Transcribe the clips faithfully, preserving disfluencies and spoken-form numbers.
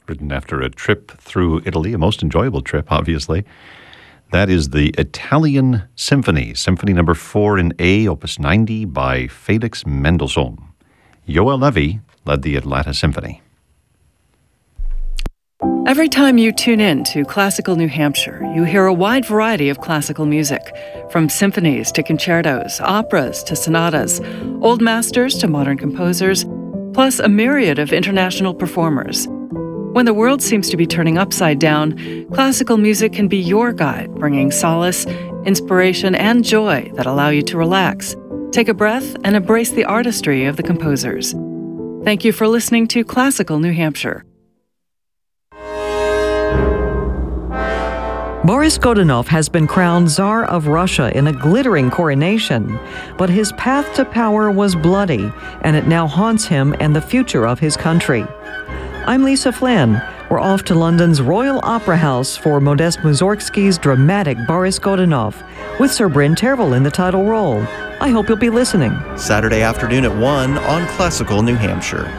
written after a trip through Italy, a most enjoyable trip, obviously. That is the Italian Symphony, Symphony number four in A, opus ninety by Felix Mendelssohn. Yoel Levy led the Atlanta Symphony. Every time you tune in to Classical New Hampshire, you hear a wide variety of classical music, from symphonies to concertos, operas to sonatas, old masters to modern composers, plus a myriad of international performers. When the world seems to be turning upside down, classical music can be your guide, bringing solace, inspiration, and joy that allow you to relax, take a breath, and embrace the artistry of the composers. Thank you for listening to Classical New Hampshire. Boris Godunov has been crowned Tsar of Russia in a glittering coronation, but his path to power was bloody, and it now haunts him and the future of his country. I'm Lisa Flynn. We're off to London's Royal Opera House for Modest Mussorgsky's dramatic Boris Godunov, with Sir Bryn Tervel in the title role. I hope you'll be listening. Saturday afternoon at one on Classical New Hampshire.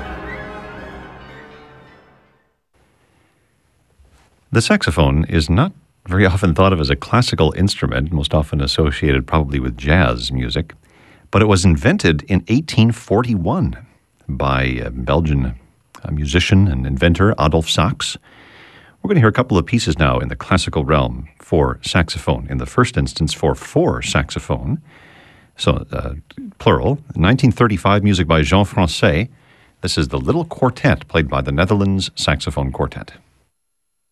The saxophone is not very often thought of as a classical instrument, most often associated probably with jazz music, but it was invented in eighteen forty-one by a Belgian a musician and inventor Adolphe Sax. We're going to hear a couple of pieces now in the classical realm for saxophone. In the first instance, for four saxophone, so uh, plural. nineteen thirty-five music by Jean Francais. This is the Little Quartet, played by the Netherlands Saxophone Quartet.